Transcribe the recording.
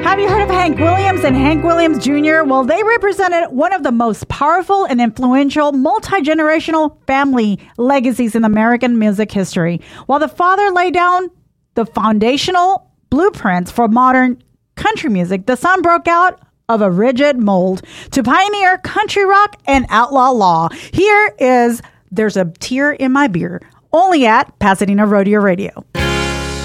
Have you heard of Hank Williams and Hank Williams Jr.? Well, they represented one of the most powerful and influential multi-generational family legacies in American music history. While the father laid down the foundational blueprints for modern country music, the son broke out of a rigid mold to pioneer country rock and outlaw law. Here is There's a Tear in My Beer, only at Pasadena Rodeo Radio.